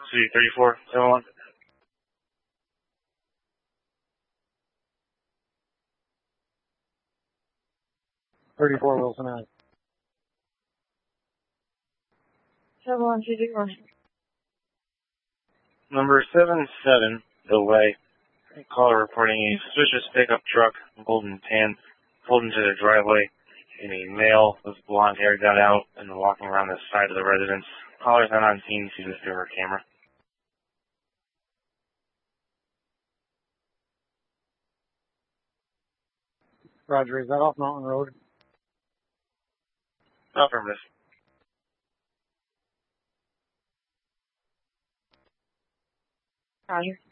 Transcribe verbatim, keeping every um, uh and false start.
City thirty-four, seven one. thirty-four Wilson Ave. seven one two zero. Number seven seven, Bill Way. Caller reporting a suspicious pickup truck, golden tan, pulled into the driveway. And a male with blonde hair got out and walking around the side of the residence. Caller's not on scene, sees this through her camera. Roger, is that off Mountain Road? Affirmative. Roger.